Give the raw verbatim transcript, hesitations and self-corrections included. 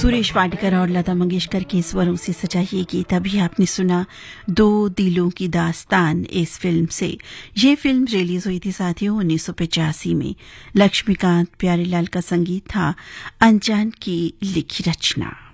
सुरेश वाडकर और लता मंगेशकर के स्वरों से सजा ये गीत अभी आपने सुना दो दिलों की दास्तान इस फिल्म से। ये फिल्म रिलीज हुई थी साथियों उन्नीस सौ पचासी में। लक्ष्मीकांत प्यारेलाल का संगीत था, अनजान की लिखी रचना।